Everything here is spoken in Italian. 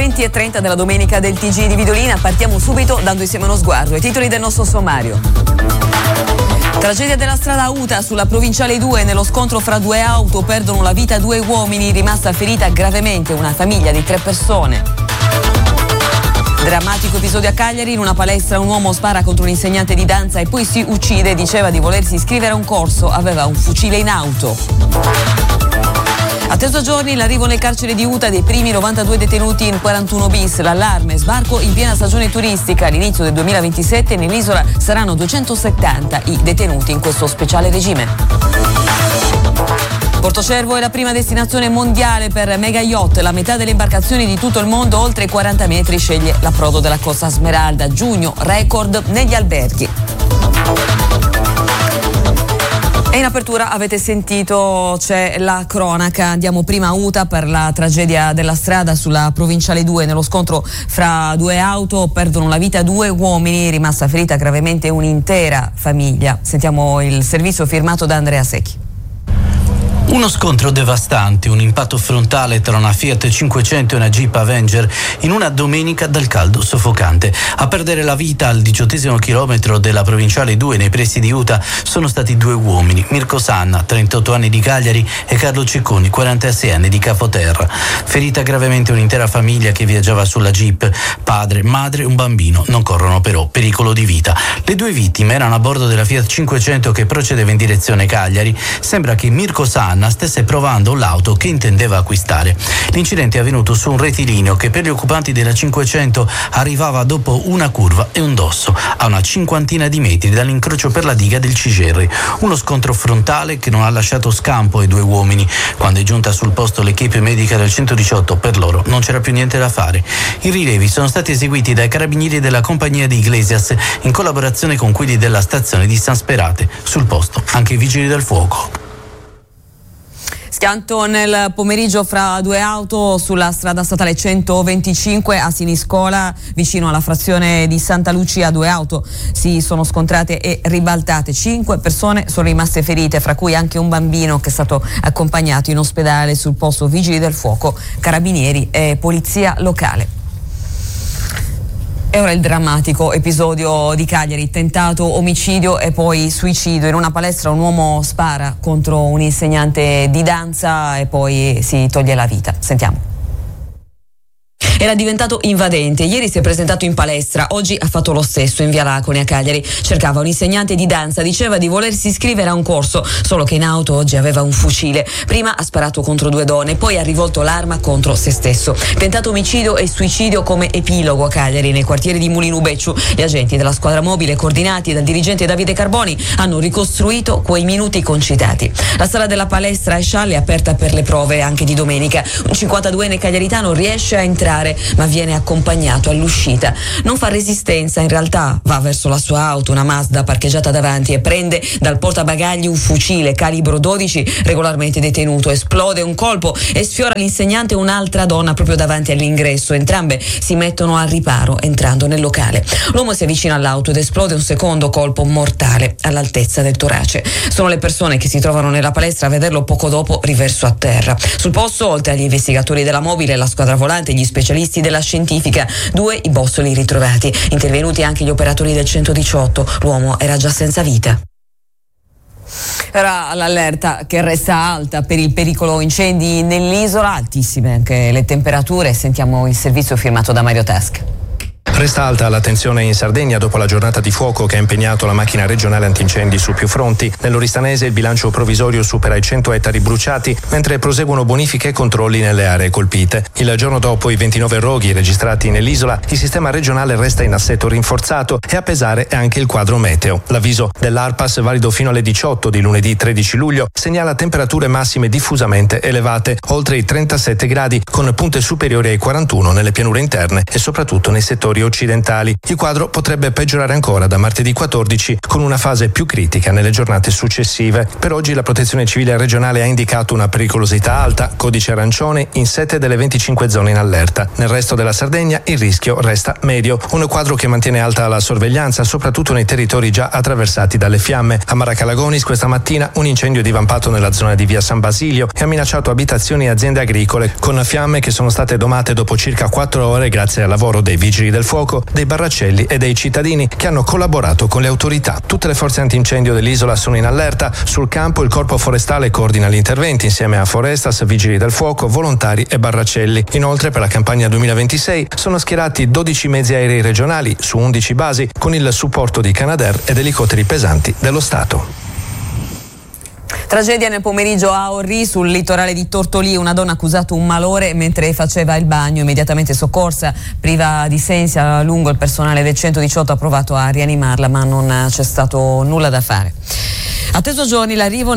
20:30 della domenica del TG di Vidolina. Partiamo subito dando insieme uno sguardo ai titoli del nostro sommario. Tragedia della strada Auta sulla provinciale 2, nello scontro fra due auto perdono la vita 2 uomini, rimasta ferita gravemente una famiglia di 3 persone. Drammatico episodio a Cagliari, in una palestra un uomo spara contro un insegnante di danza e poi si uccide, diceva di volersi iscrivere a un corso, aveva un fucile in auto. Atteso a giorni l'arrivo nel carcere di Uta dei primi 92 detenuti in 41 bis, l'allarme, sbarco in piena stagione turistica, all'inizio del 2027 nell'isola saranno 270 i detenuti in questo speciale regime. Portocervo è la prima destinazione mondiale per mega yacht, la metà delle imbarcazioni di tutto il mondo oltre i 40 metri sceglie l'approdo della Costa Smeralda, giugno record negli alberghi. E in apertura avete sentito, c'è la cronaca, andiamo prima a Uta per la tragedia della strada sulla provinciale 2, nello scontro fra due auto perdono la vita 2 uomini, rimasta ferita gravemente un'intera famiglia. Sentiamo il servizio firmato da Andrea Secchi. Uno scontro devastante, un impatto frontale tra una Fiat 500 e una Jeep Avenger in una domenica dal caldo soffocante. A perdere la vita al 18° chilometro della provinciale 2 nei pressi di Uta sono stati 2 uomini, Mirko Sanna, 38 anni di Cagliari, e Carlo Cecconi, 46 anni di Capoterra. Ferita gravemente un'intera famiglia che viaggiava sulla Jeep, padre, madre e un bambino, non corrono però pericolo di vita. Le 2 vittime erano a bordo della Fiat 500 che procedeva in direzione Cagliari. Sembra che Mirko Sanna stesse provando l'auto che intendeva acquistare. L'incidente è avvenuto su un rettilineo che per gli occupanti della 500 arrivava dopo una curva e un dosso, a una 50 di metri dall'incrocio per la diga del Cigerri. Uno scontro frontale che non ha lasciato scampo ai 2 uomini. Quando è giunta sul posto l'equipe medica del 118, per loro non c'era più niente da fare. I rilevi sono stati eseguiti dai carabinieri della compagnia di Iglesias in collaborazione con quelli della stazione di San Sperate. Sul posto anche i vigili del fuoco. Schianto nel pomeriggio fra 2 auto sulla strada statale 125 a Siniscola, vicino alla frazione di Santa Lucia. 2 auto si sono scontrate e ribaltate. 5 persone sono rimaste ferite, fra cui anche un bambino che è stato accompagnato in ospedale. Sul posto vigili del fuoco, carabinieri e polizia locale. E ora il drammatico episodio di Cagliari, tentato omicidio e poi suicidio. In una palestra un uomo spara contro un insegnante di danza e poi si toglie la vita. Sentiamo. Era diventato invadente, ieri si è presentato in palestra, oggi ha fatto lo stesso in via Laconi a Cagliari. Cercava un insegnante di danza, diceva di volersi iscrivere a un corso, solo che in auto oggi aveva un fucile. Prima ha sparato contro 2 donne, poi ha rivolto l'arma contro se stesso. Tentato omicidio e suicidio come epilogo a Cagliari, nei quartieri di Mulino Becciu. Gli agenti della squadra mobile, coordinati dal dirigente Davide Carboni, hanno ricostruito quei minuti concitati. La sala della palestra Escialle è aperta per le prove anche di domenica. Un 52enne cagliaritano riesce a entrare, ma viene accompagnato all'uscita. Non fa resistenza, in realtà va verso la sua auto, una Mazda parcheggiata davanti, e prende dal portabagagli un fucile calibro 12 regolarmente detenuto. Esplode un colpo e sfiora l'insegnante e un'altra donna proprio davanti all'ingresso. Entrambe si mettono al riparo entrando nel locale. L'uomo si avvicina all'auto ed esplode un secondo colpo mortale all'altezza del torace. Sono le persone che si trovano nella palestra a vederlo poco dopo riverso a terra. Sul posto, oltre agli investigatori della mobile, la squadra volante e gli specialisti della scientifica, 2 i bossoli ritrovati. Intervenuti anche gli operatori del 118. L'uomo era già senza vita. Era l'allerta che resta alta per il pericolo incendi nell'isola, altissime anche le temperature. Sentiamo il servizio firmato da Mario Tasca. Resta alta l'attenzione in Sardegna dopo la giornata di fuoco che ha impegnato la macchina regionale antincendi su più fronti. Nell'Oristanese il bilancio provvisorio supera i 100 ettari bruciati, mentre proseguono bonifiche e controlli nelle aree colpite. Il giorno dopo i 29 roghi registrati nell'isola, il sistema regionale resta in assetto rinforzato e a pesare è anche il quadro meteo. L'avviso dell'ARPAS, valido fino alle 18 di lunedì 13 luglio, segnala temperature massime diffusamente elevate, oltre i 37 gradi, con punte superiori ai 41 nelle pianure interne e soprattutto nei settori occidentali. Il quadro potrebbe peggiorare ancora da martedì 14 con una fase più critica nelle giornate successive. Per oggi la Protezione Civile regionale ha indicato una pericolosità alta, codice arancione, in 7 delle 25 zone in allerta. Nel resto della Sardegna il rischio resta medio, un quadro che mantiene alta la sorveglianza soprattutto nei territori già attraversati dalle fiamme. A Maracalagonis questa mattina un incendio è divampato nella zona di via San Basilio e ha minacciato abitazioni e aziende agricole, con fiamme che sono state domate dopo circa 4 ore grazie al lavoro dei vigili del fuoco, dei barracelli e dei cittadini che hanno collaborato con le autorità. Tutte le forze antincendio dell'isola sono in allerta. Sul campo il corpo forestale coordina gli interventi insieme a Forestas, vigili del fuoco, volontari e barracelli. Inoltre per la campagna 2026 sono schierati 12 mezzi aerei regionali su 11 basi con il supporto di Canadair ed elicotteri pesanti dello Stato. Tragedia nel pomeriggio a Orrì, sul litorale di Tortolì. Una donna ha accusato un malore mentre faceva il bagno, immediatamente soccorsa, priva di sensi a lungo. Il personale del 118 ha provato a rianimarla, ma non c'è stato nulla da fare. Atteso giorni l'arrivo